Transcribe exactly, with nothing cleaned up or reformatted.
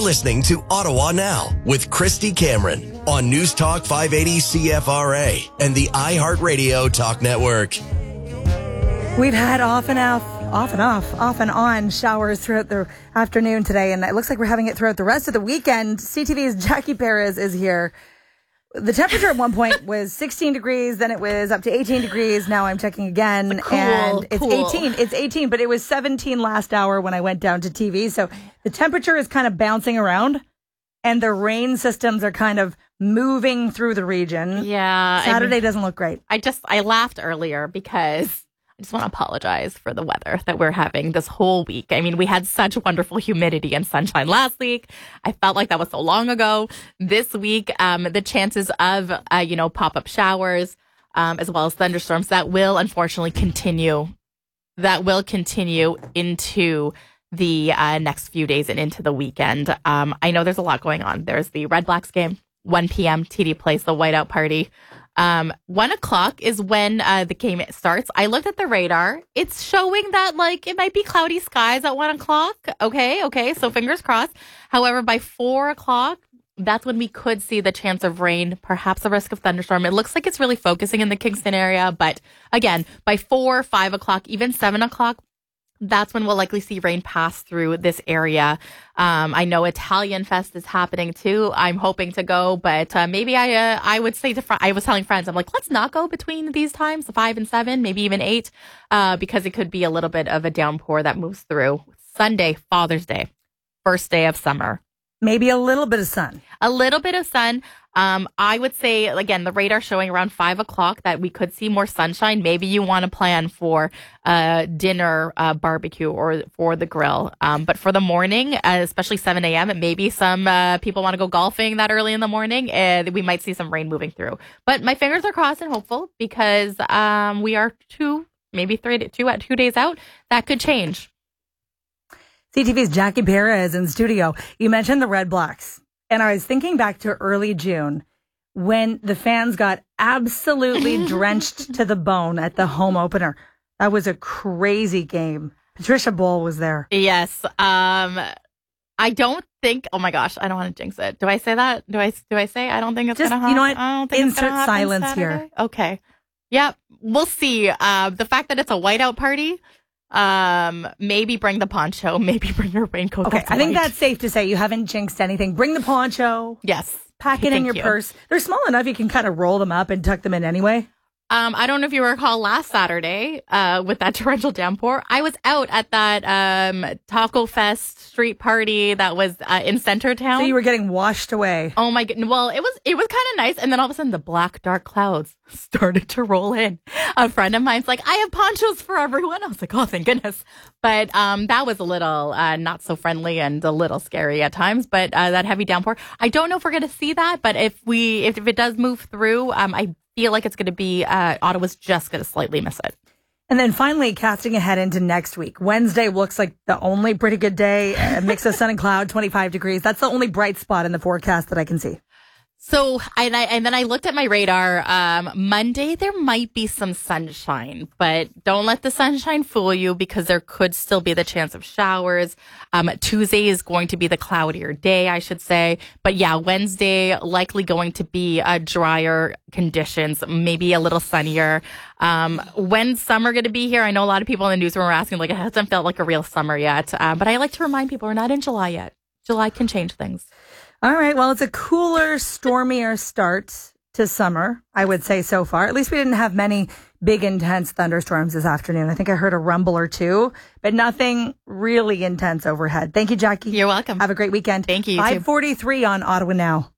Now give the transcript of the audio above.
listening to Ottawa Now with Christy Cameron on News Talk five eighty C F R A and the iHeartRadio Talk Network. We've had off and off, off and off, off and on showers throughout the afternoon today, and it looks like we're having it throughout the rest of the weekend. C T V's Jackie Perez is here. The temperature at one point was sixteen degrees, then it was up to eighteen degrees. Now I'm checking again, cool, and it's cool. eighteen. It's eighteen, but it was seventeen last hour when I went down to T V. So the temperature is kind of bouncing around, and the rain systems are kind of moving through the region. Yeah. Saturday I mean, doesn't look great. I just, I laughed earlier because I just want to apologize for the weather that we're having this whole week. I mean, we had such wonderful humidity and sunshine last week. I felt like that was so long ago. This week, um, the chances of, uh, you know, pop-up showers, um, as well as thunderstorms, that will unfortunately continue. That will continue into the uh, next few days and into the weekend. Um, I know there's a lot going on. There's the Red Blacks game, one p.m. T D Place, the whiteout party. Um, one o'clock is when uh, the game starts. I looked at the radar. It's showing that like it might be cloudy skies at one o'clock. Okay, okay. So fingers crossed. However, by four o'clock, that's when we could see the chance of rain, perhaps a risk of thunderstorm. It looks like it's really focusing in the Kingston area. But again, by four, five o'clock, even seven o'clock, that's when we'll likely see rain pass through this area. Um, I know Italian Fest is happening too. I'm hoping to go, but uh, maybe I uh, I would say to fr- I was telling friends, I'm like, let's not go between these times, five and seven, maybe even eight, uh, because it could be a little bit of a downpour that moves through. Sunday, Father's Day, first day of summer. Maybe a little bit of sun. A little bit of sun. Um, I would say, again, the radar showing around five o'clock that we could see more sunshine. Maybe you want to plan for uh, dinner, uh, barbecue, or for the grill. Um, but for the morning, uh, especially seven a.m., maybe some uh, people want to go golfing that early in the morning, and we might see some rain moving through. But my fingers are crossed and hopeful because um, we are two, maybe three, two, two days out. That could change. C T V's Jackie Perez in studio. You mentioned the Red Blacks. And I was thinking back to early June when the fans got absolutely drenched to the bone at the home opener. That was a crazy game. Patricia Bowl was there. Yes. Um, I don't think, oh my gosh, I don't want to jinx it. Do I say that? Do I do I say I don't think it's going to happen? You know what? I don't think Insert it's gonna happen silence Saturday. here. Okay. Yep. We'll see. Uh, the fact that it's a whiteout party, um, maybe bring the poncho, maybe bring your raincoat. Okay, that's I think white. that's safe to say. You haven't jinxed anything. Bring the poncho. Yes. Pack it in Thank your you. purse. They're small enough you can kind of roll them up and tuck them in anyway. Um, I don't know if you recall last Saturday, uh, with that torrential downpour. I was out at that um Taco Fest street party that was uh, in Centertown. So you were getting washed away. Oh my goodness. Well, it was, it was kind of nice. And then all of a sudden the black, dark clouds started to roll in. A friend of mine's like, I have ponchos for everyone. I was like, oh, thank goodness. But, um, that was a little, uh, not so friendly and a little scary at times, but, uh, that heavy downpour. I don't know if we're going to see that, but if we, if, if it does move through, um, I feel like it's going to be, uh, Ottawa's just going to slightly miss it. And then finally, casting ahead into next week. Wednesday looks like the only pretty good day. A mix of sun and cloud, twenty-five degrees. That's the only bright spot in the forecast that I can see. So, and I, and then I looked at my radar, um, Monday, there might be some sunshine, but don't let the sunshine fool you because there could still be the chance of showers. Um, Tuesday is going to be the cloudier day, I should say. But yeah, Wednesday, likely going to be uh, drier conditions, maybe a little sunnier. Um, when's summer going to be here? I know a lot of people in the newsroom are asking, like, it hasn't felt like a real summer yet. Uh, but I like to remind people we're not in July yet. July can change things. All right. Well, it's a cooler, stormier start to summer, I would say so far. At least we didn't have many big, intense thunderstorms this afternoon. I think I heard a rumble or two, but nothing really intense overhead. Thank you, Jackie. You're welcome. Have a great weekend. Thank you. You too. five forty-three on Ottawa Now.